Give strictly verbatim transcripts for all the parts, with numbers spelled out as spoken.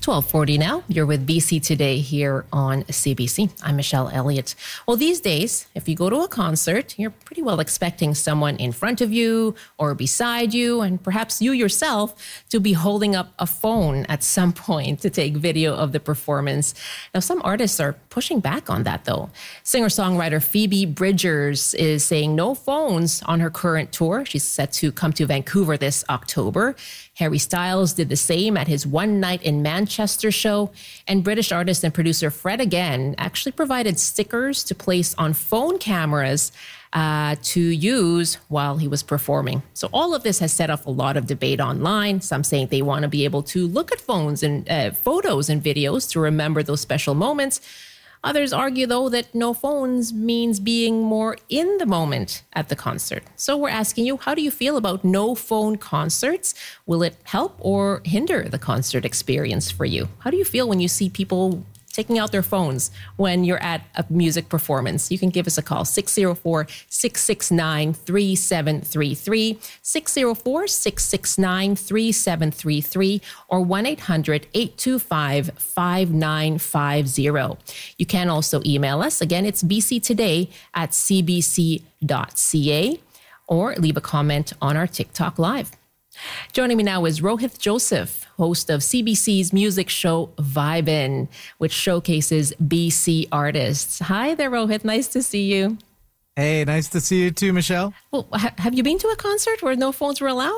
twelve forty now. You're with B C Today here on C B C. I'm Michelle Elliott. Well, these days, if you go to a concert, you're pretty well expecting someone in front of you or beside you, and perhaps you yourself, to be holding up a phone at some point to take video of the performance. Now, some artists are pushing back on that, though. Singer-songwriter Phoebe Bridgers is saying no phones on her current tour. She's set to come to Vancouver this October. Harry Styles did the same at his One Night in Manchester show. And British artist and producer Fred Again actually provided stickers to place on phone cameras uh, to use while he was performing. So all of this has set off a lot of debate online. Some saying they want to be able to look at phones and uh, photos and videos to remember those special moments. Others argue, though, that no phones means being more in the moment at the concert. So we're asking you, how do you feel about no phone concerts? Will it help or hinder the concert experience for you? How do you feel when you see people taking out their phones when you're at a music performance? You can give us a call, six oh four, six six nine, three seven three three, six oh four, six six nine, three seven three three, or one eight hundred, eight two five, five nine five zero. You can also email us. Again, it's bctoday at c b c dot c a, or leave a comment on our TikTok Live. Joining me now is Rohith Joseph, host of C B C's music show Vibin', which showcases B C artists. Hi there, Rohith. Nice to see you. Hey, nice to see you too, Michelle. Well, ha- have you been to a concert where no phones were allowed?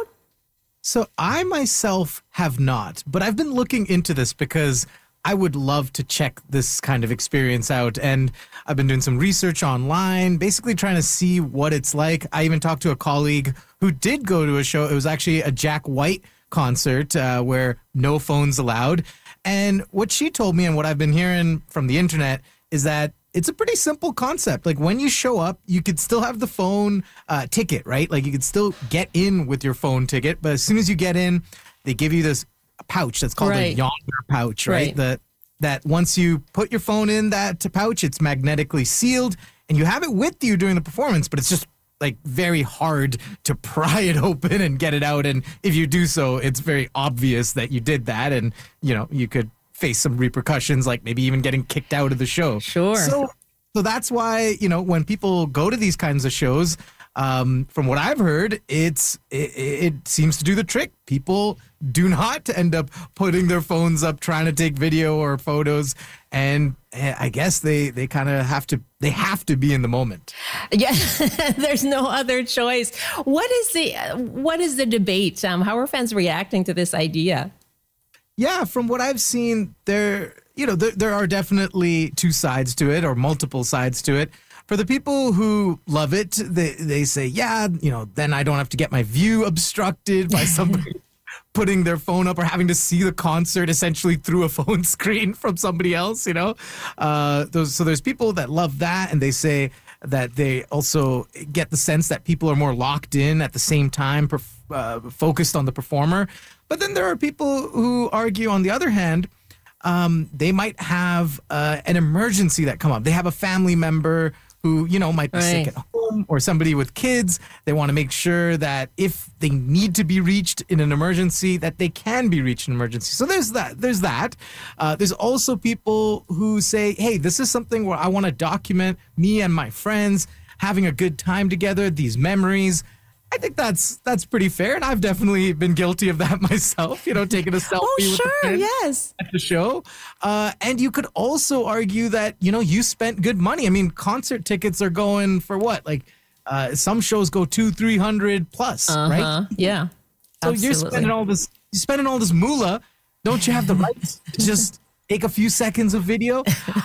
So I myself have not, but I've been looking into this because I would love to check this kind of experience out. And I've been doing some research online, basically trying to see what it's like. I even talked to a colleague who did go to a show. It was actually a Jack White concert uh, where no phones allowed. And what she told me and what I've been hearing from the internet is that it's a pretty simple concept. Like when you show up, you could still have the phone uh, ticket, right? Like you could still get in with your phone ticket. But as soon as you get in, they give you this pouch that's called Right. a yonder pouch, right? Right. The, that once you put your phone in that pouch, it's magnetically sealed and you have it with you during the performance, but it's just like very hard to pry it open and get it out. And if you do so, it's very obvious that you did that. And, you know, you could face some repercussions, like maybe even getting kicked out of the show. Sure. So, so that's why, you know, when people go to these kinds of shows, um, from what I've heard, it's it, it seems to do the trick. People do not end up putting their phones up trying to take video or photos, and I guess they they kind of have to they have to be in the moment. Yeah, there's no other choice. What is the what is the debate? Um, how are fans reacting to this idea? Yeah, from what I've seen, there you know there, there are definitely two sides to it, or multiple sides to it. For the people who love it, they they say, yeah, you know, then I don't have to get my view obstructed by somebody putting their phone up or having to see the concert essentially through a phone screen from somebody else, you know. Uh, those, so there's people that love that, and they say that they also get the sense that people are more locked in at the same time, perf- uh, focused on the performer. But then there are people who argue, on the other hand, um, they might have uh, an emergency that come up. They have a family member who, you know, might be Right. sick at home, or somebody with kids. They want to make sure that if they need to be reached in an emergency, that they can be reached in an emergency. So there's that. There's that. Uh, there's also people who say, hey, this is something where I want to document me and my friends having a good time together, these memories. I think that's that's pretty fair, and I've definitely been guilty of that myself, you know, taking a selfie Oh, with a sure, friend yes. at the show. Uh, and you could also argue that, you know, you spent good money. I mean, concert tickets are going for what? Like uh, some shows go two, three hundred plus, Uh-huh. right? Yeah. So Absolutely. you're spending all this, you're spending all this moolah. Don't you have the right to just take a few seconds of video?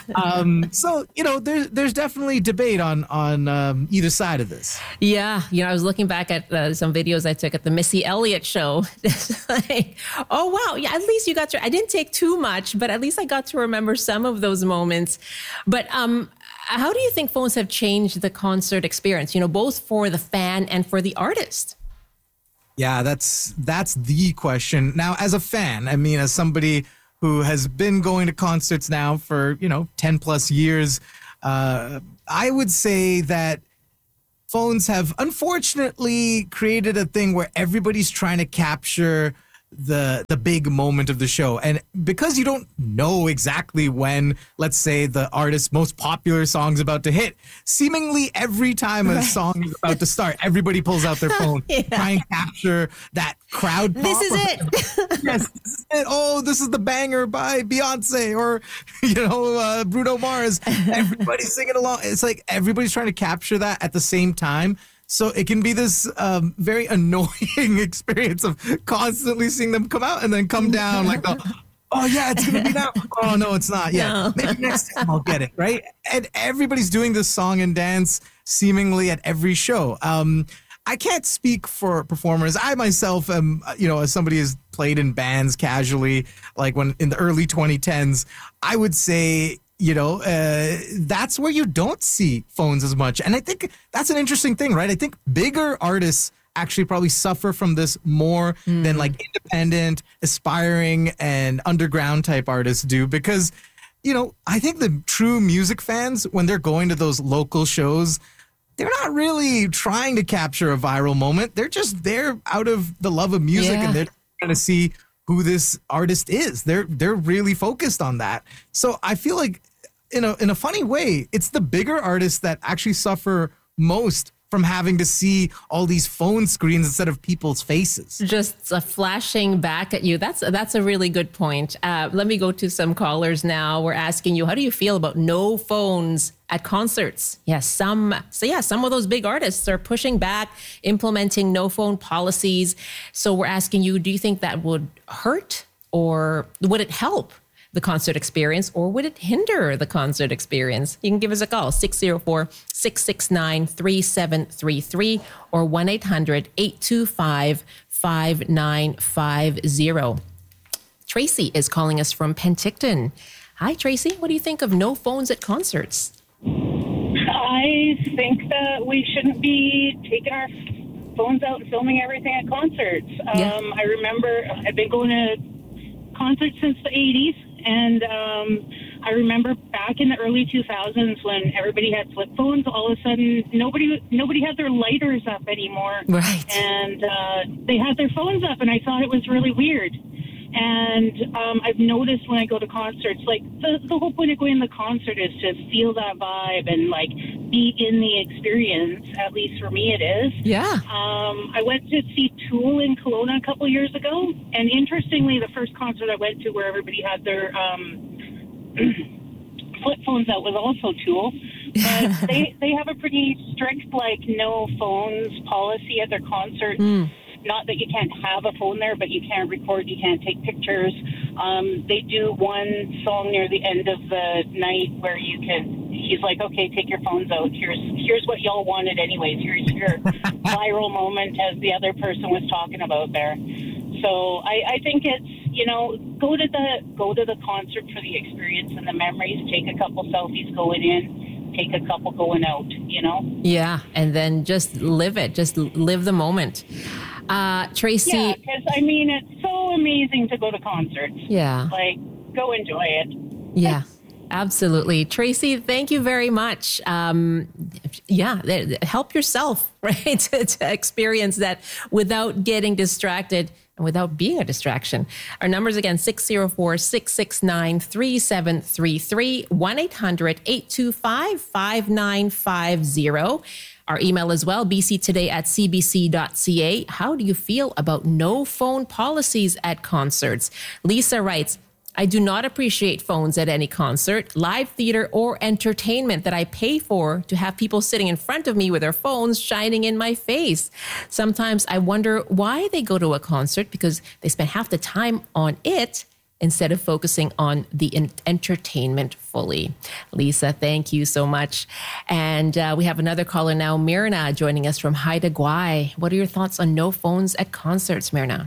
Um, so, you know, there's there's definitely debate on on um, either side of this. Yeah, you know, I was looking back at uh, some videos I took at the Missy Elliott show. It's like, oh, wow. Yeah, at least you got to, I didn't take too much, but at least I got to remember some of those moments. But um, how do you think phones have changed the concert experience, you know, both for the fan and for the artist? Yeah, that's that's the question. Now, as a fan, I mean, as somebody who has been going to concerts now for, you know, ten plus years, uh, I would say that phones have unfortunately created a thing where everybody's trying to capture the the big moment of the show. And because you don't know exactly when, let's say, the artist's most popular song's about to hit, seemingly every time a Right. song is about to start, everybody pulls out their phone, Yeah. try and capture that crowd pop. This is it. Yes, this is it. Oh, this is the banger by Beyonce or, you know, uh, Bruno Mars. Everybody's singing along. It's like everybody's trying to capture that at the same time. So it can be this um, very annoying experience of constantly seeing them come out and then come down like, the, oh, yeah, it's going to be now. Oh, no, it's not. Yeah, No. maybe next time I'll get it, right? And everybody's doing this song and dance seemingly at every show. Um, I can't speak for performers. I myself am, you know, as somebody who's played in bands casually, like when in the early twenty tens, I would say, you know, uh, that's where you don't see phones as much. And I think that's an interesting thing, right? I think bigger artists actually probably suffer from this more mm. than like independent, aspiring, and underground type artists do. Because, you know, I think the true music fans, when they're going to those local shows, they're not really trying to capture a viral moment. They're just there out of the love of music Yeah. and they're trying to see who this artist is. They're they're really focused on that. So I feel like in a in a funny way, it's the bigger artists that actually suffer most from having to see all these phone screens instead of people's faces. Just uh, flashing back at you. That's that's a really good point. Uh, let me go to some callers now. We're asking you, how do you feel about no phones at concerts? Yes, some. So yeah, some of those big artists are pushing back, implementing no phone policies. So we're asking you, do you think that would hurt or would it help the concert experience, or would it hinder the concert experience? You can give us a call, six oh four, six six nine, three seven three three or one eight hundred, eight two five, five nine five zero. Tracy is calling us from Penticton. Hi, Tracy. What do you think of no phones at concerts? I think that we shouldn't be taking our phones out and filming everything at concerts. Yeah. Um, I remember I've been going to concerts since the eighties. And um, I remember back in the early two thousands when everybody had flip phones, all of a sudden nobody nobody had their lighters up anymore. Right. And uh, they had their phones up, and I thought it was really weird. And um, I've noticed when I go to concerts, like the, the whole point of going to the concert is to feel that vibe and like be in the experience. At least for me, it is. Yeah. Um, I went to see Tool in Kelowna a couple years ago, and interestingly, the first concert I went to where everybody had their um, flip phones out was also Tool. But they they have a pretty strict like no phones policy at their concerts. Mm. Not that you can't have a phone there, but you can't record, you can't take pictures. Um, they do one song near the end of the night where you can, he's like, okay, take your phones out. Here's here's what y'all wanted anyways. Here's your viral moment, as the other person was talking about there. So I, I think it's, you know, go to the go to the concert for the experience and the memories. Take a couple selfies going in, take a couple going out, you know? Yeah, and then just live it. Just live the moment. Uh, Tracy. Yeah, because, I mean, it's so amazing to go to concerts. Yeah. Like, go enjoy it. Yeah, absolutely. Tracy, thank you very much. Um, yeah, help yourself, right, to, to experience that without getting distracted and without being a distraction. Our numbers again, six oh four, six six nine, three seven three three, one eight hundred, eight two five, five nine five zero. Our email as well, b c today at c b c dot c a. How do you feel about no phone policies at concerts? Lisa writes, I do not appreciate phones at any concert, live theater, or entertainment that I pay for to have people sitting in front of me with their phones shining in my face. Sometimes I wonder why they go to a concert because they spend half the time on it instead of focusing on the entertainment fully. Lisa, thank you so much. And uh, we have another caller now, Myrna, joining us from Haida Gwaii. What are your thoughts on no phones at concerts, Myrna?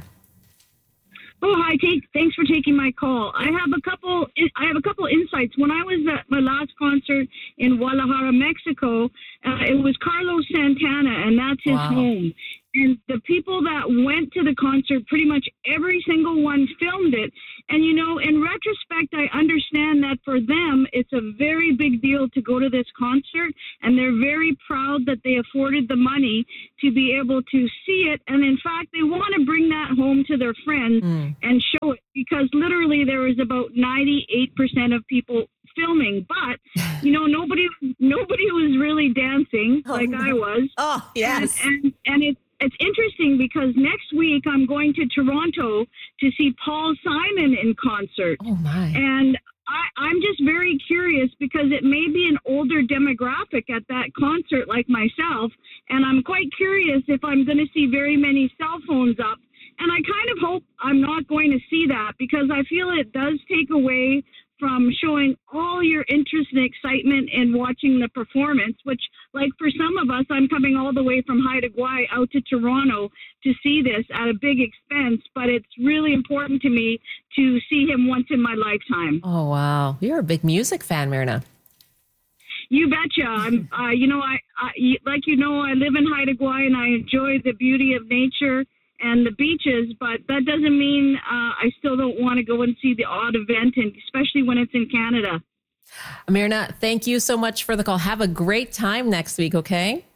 Oh, hi. Take, thanks for taking my call. I have a couple. I have a couple insights. When I was at my last concert in Guadalajara, Mexico, uh, it was Carlos Santana, and that's his wow. home. And the people that went to the concert, pretty much every single one filmed it. And, you know, in retrospect, I understand that for them, it's a very big deal to go to this concert, and they're very proud that they afforded the money to be able to see it. And in fact, they want to bring that home to their friends mm. and show it, because literally there was about ninety-eight percent of people filming, but you know, nobody nobody was really dancing oh, like no. I was. Oh, yes. And and, and it's it's interesting because next week I'm going to Toronto to see Paul Simon in concert. Oh my. And I, I'm just very curious because it may be an older demographic at that concert like myself, and I'm quite curious if I'm going to see very many cell phones up. And I kind of hope I'm not going to see that, because I feel it does take away from showing all your interest and excitement in watching the performance, which, like for some of us, I'm coming all the way from Haida Gwaii out to Toronto to see this at a big expense, but it's really important to me to see him once in my lifetime. Oh, wow. You're a big music fan, Myrna. You betcha. I'm, uh, you know, I, I, like you know, I live in Haida Gwaii and I enjoy the beauty of nature and the beaches, but that doesn't mean uh, I still don't want to go and see the odd event, and especially when it's in Canada. Myrna, thank you so much for the call. Have a great time next week, okay?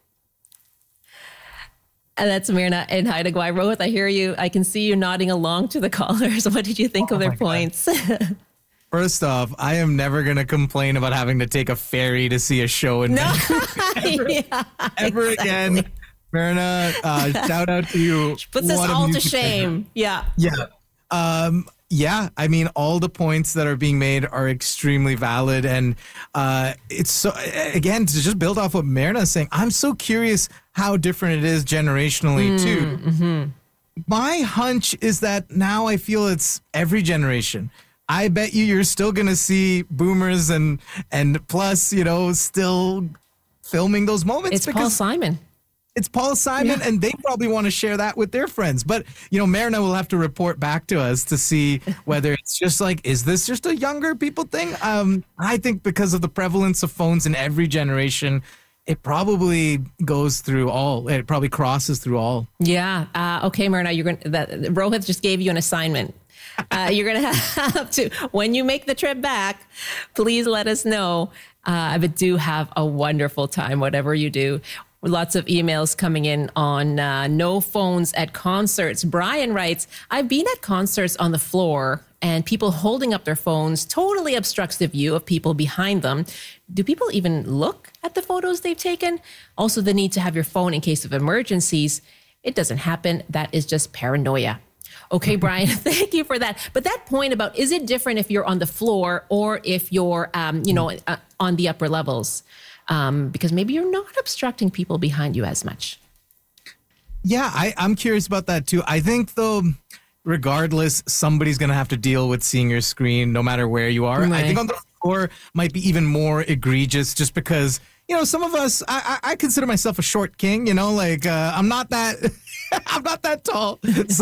And that's Myrna in Haida Gwaii. Rohit, I hear you. I can see you nodding along to the callers. What did you think oh of their points? First off, I am never going to complain about having to take a ferry to see a show in no. ever, yeah, ever exactly. again. Myrna, uh, shout out to you. She puts us all to shame. Fan. Yeah. Yeah. Um, yeah. I mean, all the points that are being made are extremely valid. And uh, it's so, again, to just build off what Myrna is saying, I'm so curious how different it is generationally, mm, too. Mm-hmm. My hunch is that now I feel it's every generation. I bet you you're still going to see boomers and, and plus, you know, still filming those moments. It's Paul Simon. It's Paul Simon, yeah. and they probably want to share that with their friends. But, you know, Myrna will have to report back to us to see whether it's just like, is this just a younger people thing? Um, I think because of the prevalence of phones in every generation, it probably goes through all. It probably crosses through all. Yeah. Uh, okay, Myrna, you're going. That Rohit just gave you an assignment. Uh, you're going to have to, when you make the trip back, please let us know. Uh, but do have a wonderful time, whatever you do. Lots of emails coming in on uh, no phones at concerts. Brian writes, I've been at concerts on the floor and people holding up their phones totally obstructs the view of people behind them. Do people even look at the photos they've taken? Also, the need to have your phone in case of emergencies. It doesn't happen. That is just paranoia. Okay, Brian, thank you for that. But that point about, is it different if you're on the floor or if you're, um, you know, uh, on the upper levels? Um, because maybe you're not obstructing people behind you as much. Yeah, I, I'm curious about that too. I think though, regardless, somebody's going to have to deal with seeing your screen no matter where you are. Right. I think on the floor might be even more egregious just because, you know, some of us, I, I, I consider myself a short king, you know, like uh, I'm not that, I'm not that tall. So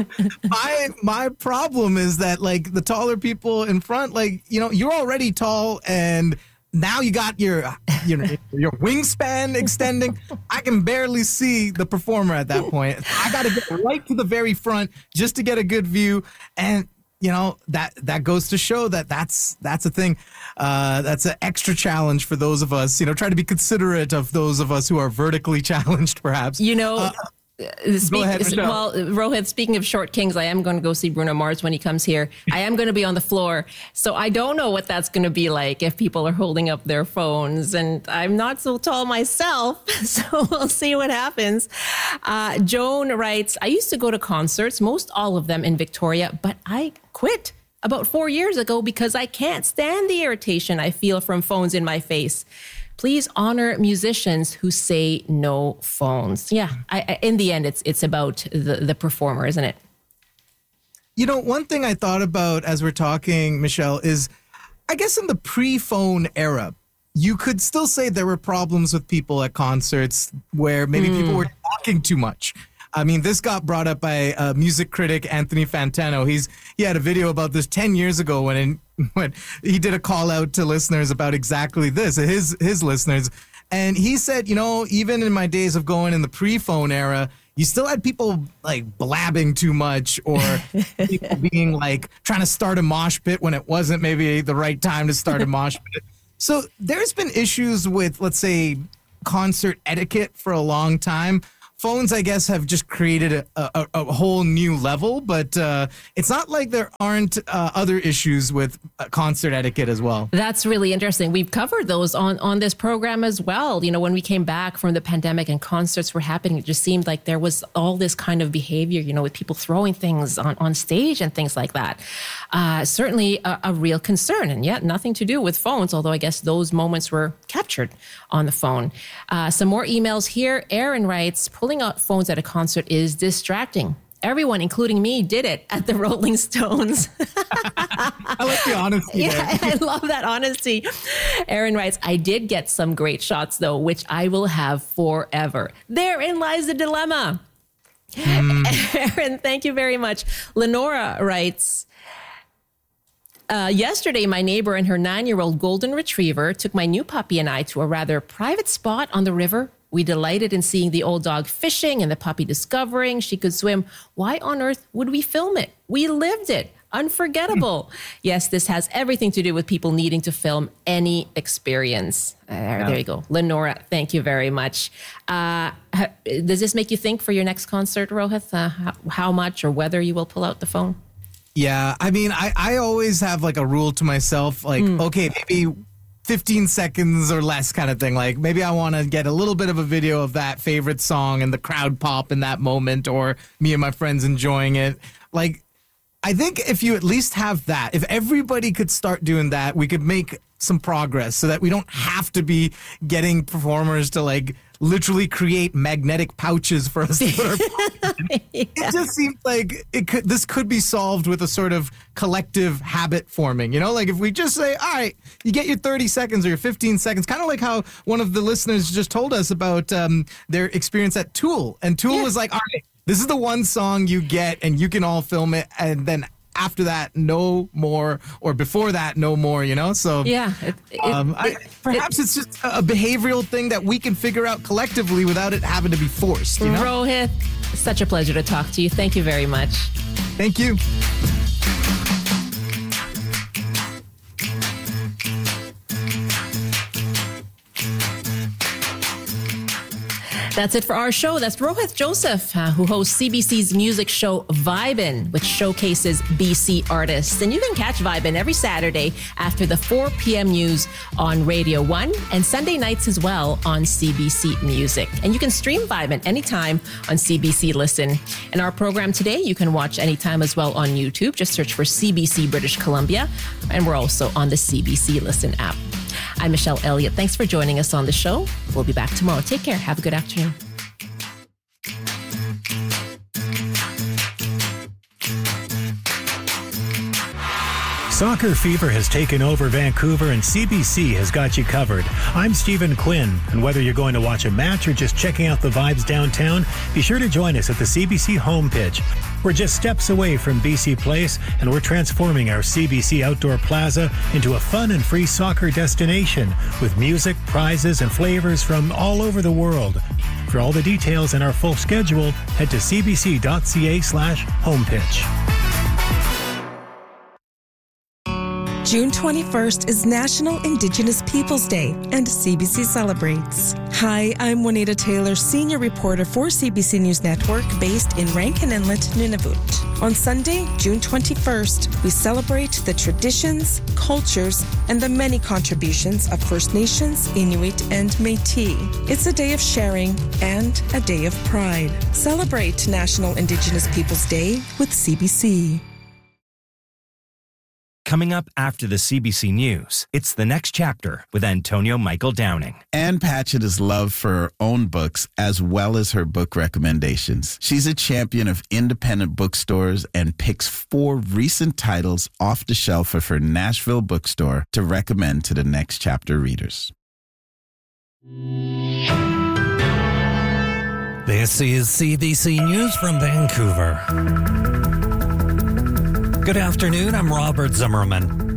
my, my problem is that like the taller people in front, like, you know, you're already tall and now you got your, you know, your wingspan extending. I can barely see the performer at that point. I got to get right to the very front just to get a good view. And, you know, that that goes to show that that's that's a thing. Uh, that's an extra challenge for those of us, you know, try to be considerate of those of us who are vertically challenged, perhaps. You know, uh, Speak, Go ahead, well, Rohit, speaking of short kings, I am going to go see Bruno Mars when he comes here. I am going to be on the floor. So I don't know what that's going to be like if people are holding up their phones. And I'm not so tall myself. So we'll see what happens. Uh, Joan writes, I used to go to concerts, most all of them in Victoria, but I quit about four years ago because I can't stand the irritation I feel from phones in my face. Please honor musicians who say no phones. Yeah, I, I, in the end, it's it's about the, the performer, isn't it? You know, one thing I thought about as we're talking, Michelle, is I guess in the pre-phone era, you could still say there were problems with people at concerts where maybe mm. people were talking too much. I mean, this got brought up by uh, music critic Anthony Fantano. He's he had a video about this ten years ago when in, when he did a call out to listeners about exactly this, his his listeners. And he said, you know, even in my days of going in the pre-phone era, you still had people like blabbing too much, or people being like trying to start a mosh pit when it wasn't maybe the right time to start a mosh pit. So there's been issues with, let's say, concert etiquette for a long time. Phones, I guess, have just created a, a, a whole new level, but uh, it's not like there aren't uh, other issues with uh, concert etiquette as well. That's really interesting. We've covered those on, on this program as well. You know, when we came back from the pandemic and concerts were happening, it just seemed like there was all this kind of behavior, you know, with people throwing things on, on stage and things like that. Uh, certainly a, a real concern, and yet nothing to do with phones, although I guess those moments were captured on the phone. Uh, some more emails here. Aaron writes, pulling out phones at a concert is distracting. Everyone, including me, did it at the Rolling Stones. I like the honesty. Yeah, I love that honesty. Aaron writes, I did get some great shots, though, which I will have forever. Therein lies the dilemma. Mm. Aaron, thank you very much. Lenora writes, Uh, yesterday, my neighbor and her nine-year-old golden retriever took my new puppy and I to a rather private spot on the river. We delighted in seeing the old dog fishing and the puppy discovering she could swim. Why on earth would we film it? We lived it. Unforgettable. Yes, this has everything to do with people needing to film any experience. Uh, yeah. There you go. Lenora, thank you very much. Uh, does this make you think for your next concert, Rohith, uh, how, how much or whether you will pull out the phone? Yeah, I mean, I, I always have like a rule to myself, like, mm. okay, maybe fifteen seconds or less kind of thing. Like maybe I want to get a little bit of a video of that favorite song and the crowd pop in that moment, or me and my friends enjoying it. Like, I think if you at least have that, if everybody could start doing that, we could make some progress so that we don't have to be getting performers to like literally create magnetic pouches for us to put our yeah. It just seems like it could, this could be solved with a sort of collective habit forming, you know, like if we just say, all right, you get your thirty seconds or your fifteen seconds, kind of like how one of the listeners just told us about um, their experience at Tool. And Tool yeah. was like, all right, this is the one song you get and you can all film it. And then after that, no more, or before that, no more, you know? So yeah, it, it, um, I, perhaps it, it's just a behavioral thing that we can figure out collectively without it having to be forced, you know? Rohith, such a pleasure to talk to you. Thank you very much. Thank you. That's it for our show. That's Rohith Joseph, uh, who hosts C B C's music show Vibin', which showcases B C artists. And you can catch Vibin' every Saturday after the four p.m. news on Radio one, and Sunday nights as well on C B C Music. And you can stream Vibin' anytime on C B C Listen. And our program today, you can watch anytime as well on YouTube. Just search for C B C British Columbia. And we're also on the C B C Listen app. I'm Michelle Elliott. Thanks for joining us on the show. We'll be back tomorrow. Take care. Have a good afternoon. Soccer fever has taken over Vancouver, and C B C has got you covered. I'm Stephen Quinn, and whether you're going to watch a match or just checking out the vibes downtown, be sure to join us at the C B C home pitch. We're just steps away from B C Place, and we're transforming our C B C Outdoor Plaza into a fun and free soccer destination with music, prizes, and flavors from all over the world. For all the details and our full schedule, head to cbc.ca slash homepitch. June twenty-first is National Indigenous Peoples Day, and C B C celebrates. Hi, I'm Juanita Taylor, senior reporter for C B C News Network, based in Rankin Inlet, Nunavut. On Sunday, June twenty-first, we celebrate the traditions, cultures, and the many contributions of First Nations, Inuit, and Métis. It's a day of sharing and a day of pride. Celebrate National Indigenous Peoples Day with C B C. Coming up after the C B C News, it's The Next Chapter with Antonio Michael Downing. Ann Patchett is loved for her own books as well as her book recommendations. She's a champion of independent bookstores and picks four recent titles off the shelf of her Nashville bookstore to recommend to The Next Chapter readers. This is C B C News from Vancouver. Good afternoon, I'm Robert Zimmerman.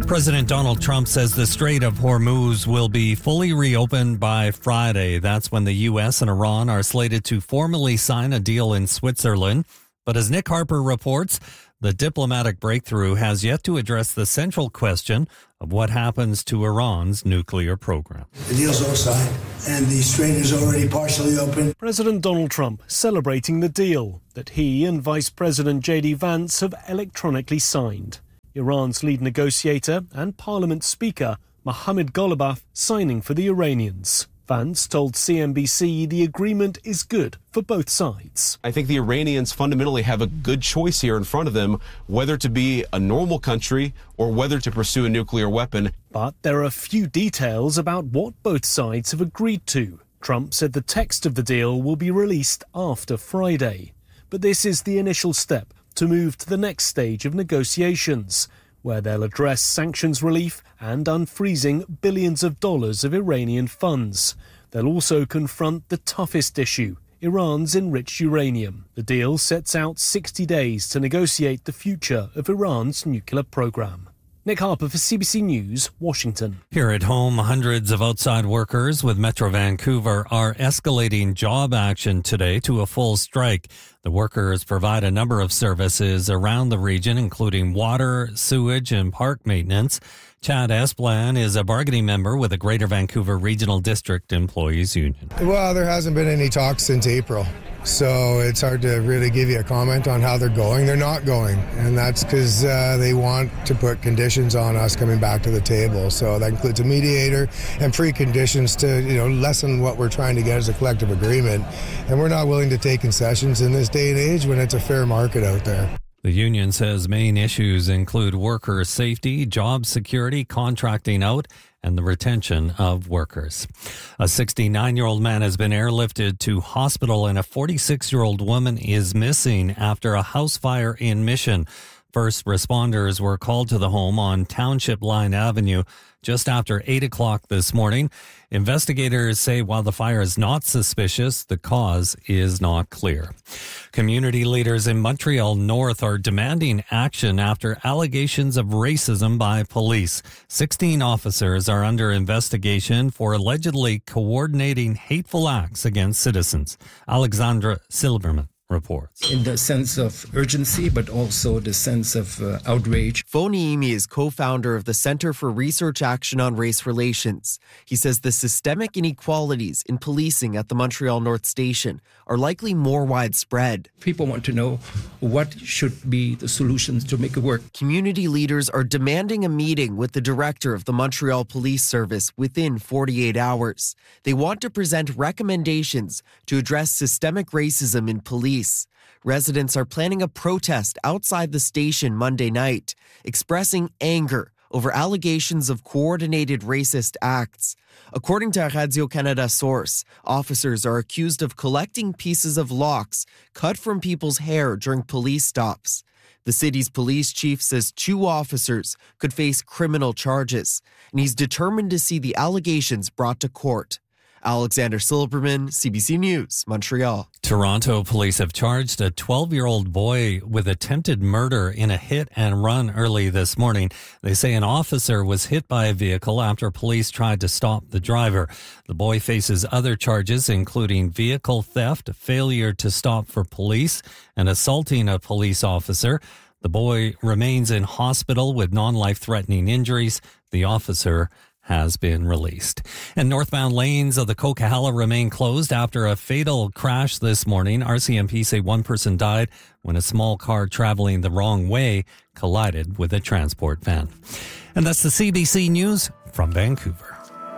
President Donald Trump says the Strait of Hormuz will be fully reopened by Friday. That's when the U S and Iran are slated to formally sign a deal in Switzerland. But as Nick Harper reports, the diplomatic breakthrough has yet to address the central question of what happens to Iran's nuclear program. The deal's all signed, and the strait is already partially open. President Donald Trump celebrating the deal that he and Vice President J D Vance have electronically signed. Iran's lead negotiator and Parliament Speaker Mohammad Ghalibaf signing for the Iranians. Vance told C N B C the agreement is good for both sides. I think the Iranians fundamentally have a good choice here in front of them, whether to be a normal country or whether to pursue a nuclear weapon. But there are few details about what both sides have agreed to. Trump said the text of the deal will be released after Friday. But this is the initial step to move to the next stage of negotiations, where they'll address sanctions relief and unfreezing billions of dollars of Iranian funds. They'll also confront the toughest issue, Iran's enriched uranium. The deal sets out sixty days to negotiate the future of Iran's nuclear program. Nick Harper for C B C News, Washington. Here at home, hundreds of outside workers with Metro Vancouver are escalating job action today to a full strike. The workers provide a number of services around the region, including water, sewage, and park maintenance. Chad Esplan is a bargaining member with the Greater Vancouver Regional District Employees Union. Well, there hasn't been any talks since April, so it's hard to really give you a comment on how they're going. They're not going, and that's because uh, they want to put conditions on us coming back to the table. So that includes a mediator and preconditions to, you know, lessen what we're trying to get as a collective agreement. And we're not willing to take concessions in this day and age when it's a fair market out there. The union says main issues include worker safety, job security, contracting out, and the retention of workers. A sixty-nine-year-old man has been airlifted to hospital, and a forty-six-year-old woman is missing after a house fire in Mission. First responders were called to the home on Township Line Avenue just after eight o'clock this morning. Investigators say while the fire is not suspicious, the cause is not clear. Community leaders in Montreal North are demanding action after allegations of racism by police. sixteen officers are under investigation for allegedly coordinating hateful acts against citizens. Alexandra Silverman reports. In the sense of urgency, but also the sense of uh, outrage. Foniimi is co-founder of the Center for Research Action on Race Relations. He says the systemic inequalities in policing at the Montreal North Station are likely more widespread. People want to know what should be the solutions to make it work. Community leaders are demanding a meeting with the director of the Montreal Police Service within forty-eight hours. They want to present recommendations to address systemic racism in police. Residents are planning a protest outside the station Monday night, expressing anger over allegations of coordinated racist acts. According to a Radio-Canada source, officers are accused of collecting pieces of locks cut from people's hair during police stops. The city's police chief says two officers could face criminal charges, and he's determined to see the allegations brought to court. Alexander Silberman, C B C News, Montreal. Toronto police have charged a twelve-year-old boy with attempted murder in a hit and run early this morning. They say an officer was hit by a vehicle after police tried to stop the driver. The boy faces other charges, including vehicle theft, failure to stop for police, and assaulting a police officer. The boy remains in hospital with non-life-threatening injuries. The officer has been released. And northbound lanes of the Coquihalla remain closed after a fatal crash this morning. R C M P say one person died when a small car traveling the wrong way collided with a transport van. And that's the C B C News from Vancouver.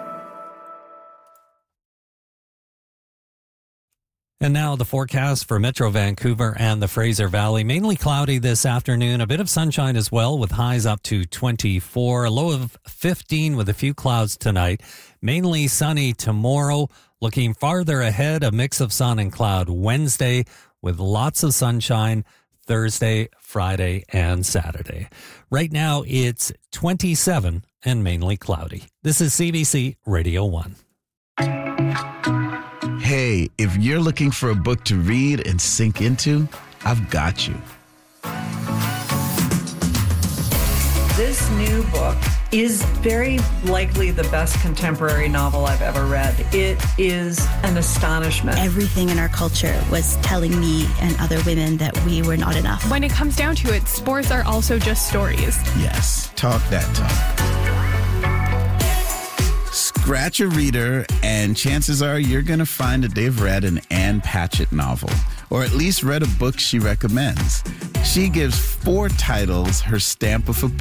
And now the forecast for Metro Vancouver and the Fraser Valley. Mainly cloudy this afternoon. A bit of sunshine as well with highs up to twenty-four. A low of fifteen with a few clouds tonight. Mainly sunny tomorrow. Looking farther ahead, a mix of sun and cloud Wednesday with lots of sunshine Thursday, Friday, and Saturday. Right now it's twenty-seven and mainly cloudy. This is C B C Radio one. Hey, if you're looking for a book to read and sink into, I've got you. This new book is very likely the best contemporary novel I've ever read. It is an astonishment. Everything in our culture was telling me and other women that we were not enough. When it comes down to it, sports are also just stories. Yes, talk that talk. Scratch a reader, and chances are you're going to find that they've read an Ann Patchett novel, or at least read a book she recommends. She gives four titles her stamp of approval.